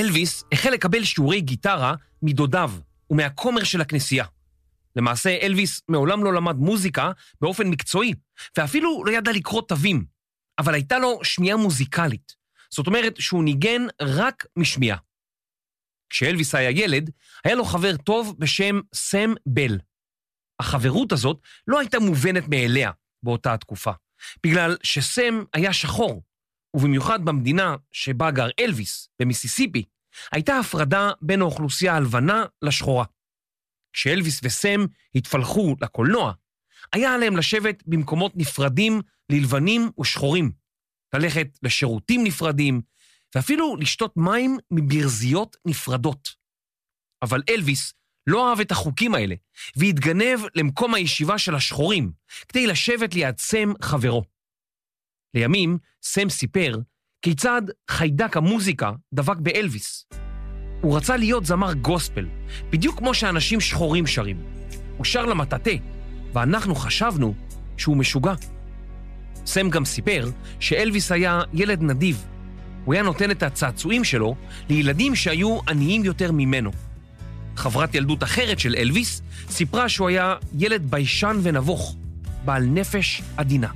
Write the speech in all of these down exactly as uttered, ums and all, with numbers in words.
אלוויס החל לקבל שיעורי גיטרה מדודיו ומהכומר של הכנסייה. למעשה אלוויס מעולם לא למד מוזיקה באופן מקצועי, ואפילו לא ידע לקרוא תווים, אבל הייתה לו שמיעה מוזיקלית. זאת אומרת שהוא ניגן רק משמיעה. כשאלוויס היה ילד, היה לו חבר טוב בשם סם בל. החברות הזאת לא הייתה מובנת מאליה באותה התקופה, בגלל שסם היה שחור, ובמיוחד במדינה שבה גר אלוויס, במיסיסיפי, הייתה הפרדה בין האוכלוסייה הלבנה לשחורה. כשאלוויס וסם התפלחו לקולנוע, היה עליהם לשבת במקומות נפרדים ללבנים ושחורים, ללכת לשירותים נפרדים, ואפילו לשתות מים מברזיות נפרדות. אבל אלוויס לא אהב את החוקים האלה, והתגנב למקום הישיבה של השחורים, כדי לשבת ליד סם חברו. לימים, סם סיפר כיצד חיידק המוזיקה דבק באלוויס. הוא רצה להיות זמר גוספל, בדיוק כמו שאנשים שחורים שרים. הוא שר למטאטה, ואנחנו חשבנו שהוא משוגע. סם גם סיפר שאלוויס היה ילד נדיב. הוא היה נותן את הצעצועים שלו לילדים שהיו עניים יותר ממנו. חברת ילדות אחרת של אלוויס סיפרה שהוא היה ילד ביישן ונבוך, בעל נפש עדינה.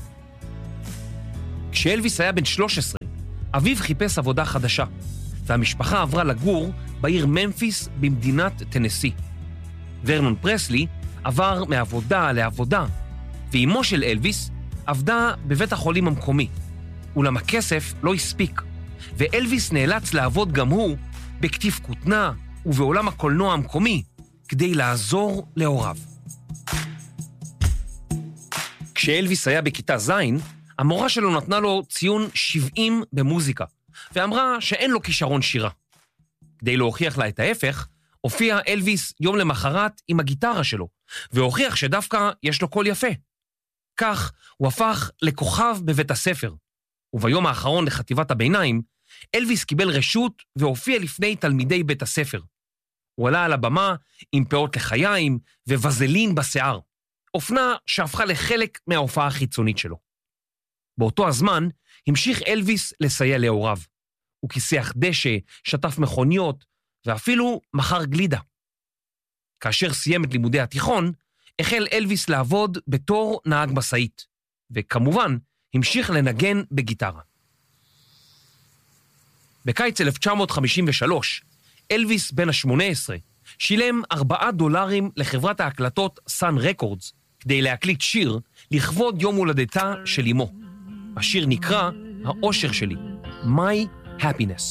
כשאלוויס היה בן שלוש עשרה, אביו חיפש עבודה חדשה, והמשפחה עברה לגור בעיר ממפיס במדינת טנסי. ורנון פרסלי עבר מעבודה לעבודה, ואימו של אלוויס עבדה בבית החולים המקומי, אולם הכסף לא הספיק, ואלוויס נאלץ לעבוד גם הוא בכתיף כותנה ובעולם הקולנוע המקומי כדי לעזור להוריו. כשאלוויס היה בכיתה זין, המורה שלו נתנה לו ציון שבעים במוזיקה, ואמרה שאין לו כישרון שירה. כדי להוכיח לה את ההפך, הופיע אלוויס יום למחרת עם הגיטרה שלו, והוכיח שדווקא יש לו קול יפה. כך הוא הפך לכוכב בבית הספר, וביום האחרון לחטיבת הביניים, אלוויס קיבל רשות והופיע לפני תלמידי בית הספר. הוא עלה על הבמה עם פאות לחיים ווזלין בשיער, אופנה שהפכה לחלק מההופעה החיצונית שלו. באותו הזמן המשיך אלוויס לסייע להוריו. הוא כיסח דשא, שטף מכוניות, ואפילו מכר גלידה. כאשר סיים את לימודי התיכון, החל אלוויס לעבוד בתור נהג משאית, וכמובן המשיך לנגן בגיטרה. בקיץ אלף תשע מאות חמישים ושלוש, אלוויס בן ה-שמונה עשרה שילם ארבעה דולרים לחברת ההקלטות סאן רקורדס כדי להקליט שיר לכבוד יום הולדתה של אמו. השיר נקרא האושר שלי, My Happiness.